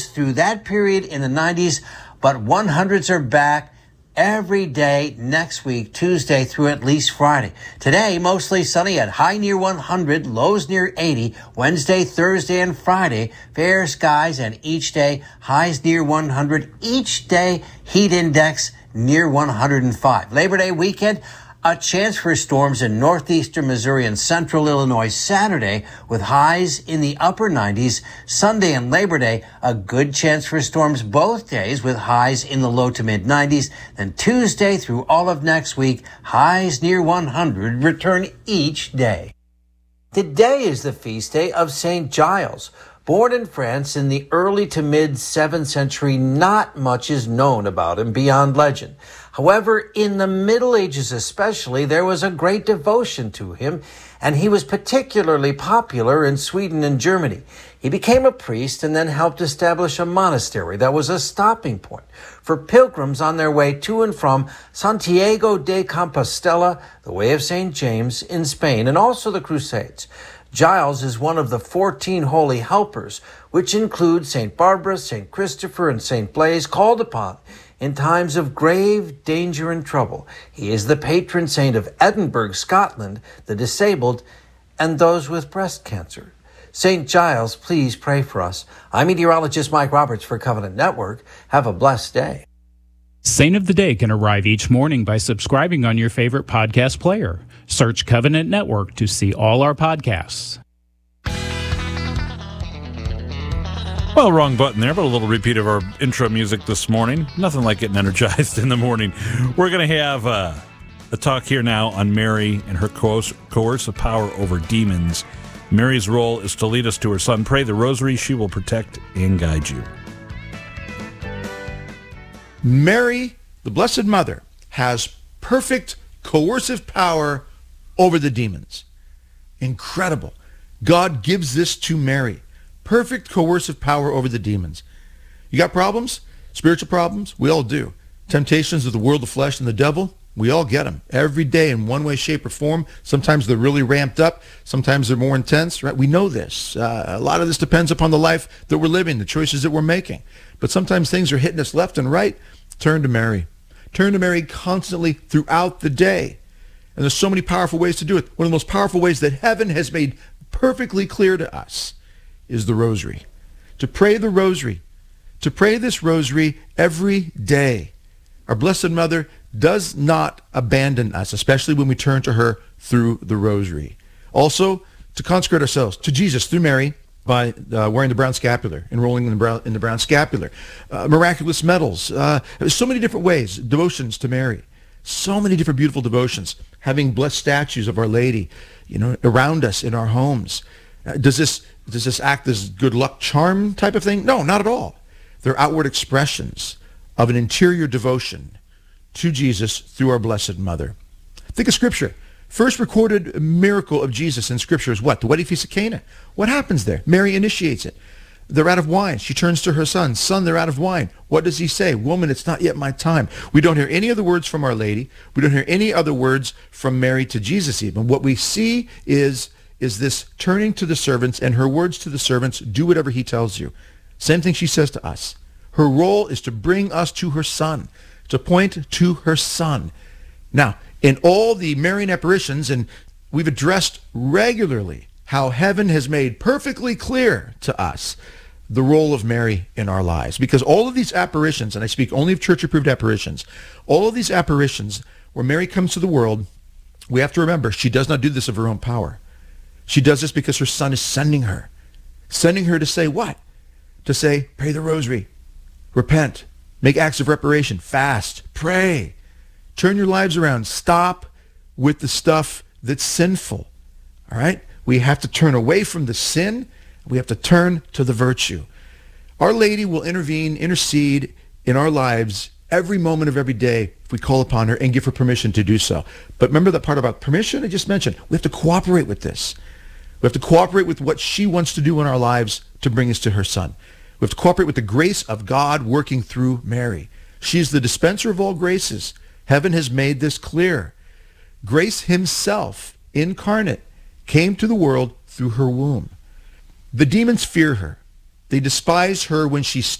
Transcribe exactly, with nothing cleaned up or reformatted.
through that period in the nineties, but hundreds are back every day next week, Tuesday through at least Friday. Today, mostly sunny at high near one hundred, lows near eighty. Wednesday, Thursday, and Friday, fair skies, and each day, highs near one hundred. Each day, heat index near one hundred five. Labor Day weekend, a chance for storms in northeastern Missouri and central Illinois Saturday with highs in the upper nineties. Sunday and Labor Day, a good chance for storms both days with highs in the low to mid nineties. Then Tuesday through all of next week, highs near one hundred return each day. Today is the feast day of Saint Giles. Born in France in the early to mid seventh century, not much is known about him beyond legend. However, in the Middle Ages especially, there was a great devotion to him, and he was particularly popular in Sweden and Germany. He became a priest and then helped establish a monastery that was a stopping point for pilgrims on their way to and from Santiago de Compostela, the Way of Saint James in Spain, and also the Crusades. Giles is one of the fourteen holy helpers, which include Saint Barbara, Saint Christopher, and Saint Blaise, called upon in times of grave danger and trouble. He is the patron saint of Edinburgh, Scotland, the disabled, and those with breast cancer. Saint Giles, please pray for us. I'm meteorologist Mike Roberts for Covenant Network. Have a blessed day. Saint of the Day can arrive each morning by subscribing on your favorite podcast player. Search Covenant Network to see all our podcasts. Well, wrong button there, but a little repeat of our intro music this morning. Nothing like getting energized in the morning. We're going to have uh, a talk here now on Mary and her coerc- coercive power over demons. Mary's role is to lead us to her son. Pray the rosary. She will protect and guide you. Mary, the Blessed Mother, has perfect coercive power over the demons. Incredible. God gives this to Mary. Perfect coercive power over the demons. You got problems? Spiritual problems? We all do. Temptations of the world, the flesh, and the devil? We all get them every day in one way, shape, or form. Sometimes they're really ramped up. Sometimes they're more intense. Right? We know this. Uh, a lot of this depends upon the life that we're living, the choices that we're making. But sometimes things are hitting us left and right. Turn to Mary. Turn to Mary constantly throughout the day. And there's so many powerful ways to do it. One of the most powerful ways that heaven has made perfectly clear to us is the rosary. To pray the rosary. To pray this rosary every day. Our Blessed Mother does not abandon us, especially when we turn to her through the rosary. Also, to consecrate ourselves to Jesus through Mary by uh, wearing the brown scapular, enrolling in the brown, in the brown scapular. Uh, miraculous medals. Uh, there's so many different ways. Devotions to Mary. So many different beautiful devotions. Having blessed statues of Our Lady, you know, around us in our homes. Uh, does this does this act as good luck charm type of thing? No, not at all. They're outward expressions of an interior devotion to Jesus through our Blessed Mother. Think of Scripture. First recorded miracle of Jesus in Scripture is what? The wedding feast of Cana. What happens there? Mary initiates it. They're out of wine. She turns to her son. Son, they're out of wine. What does he say? Woman, it's not yet my time. We don't hear any other words from Our Lady. We don't hear any other words from Mary to Jesus even. What we see is, is this turning to the servants, and her words to the servants, do whatever he tells you. Same thing she says to us. Her role is to bring us to her son, to point to her son. Now, in all the Marian apparitions, and we've addressed regularly how heaven has made perfectly clear to us the role of Mary in our lives. Because all of these apparitions, and I speak only of church-approved apparitions, all of these apparitions where Mary comes to the world, we have to remember she does not do this of her own power. She does this because her son is sending her. Sending her to say what? To say, pray the rosary, repent, make acts of reparation, fast, pray, turn your lives around, stop with the stuff that's sinful. All right? We have to turn away from the sin. We have to turn to the virtue. Our Lady will intervene, intercede in our lives every moment of every day if we call upon her and give her permission to do so. But remember that part about permission I just mentioned. We have to cooperate with this. We have to cooperate with what she wants to do in our lives to bring us to her son. We have to cooperate with the grace of God working through Mary. She's the dispenser of all graces. Heaven has made this clear. Grace himself, incarnate, came to the world through her womb. The demons fear her. They despise her when she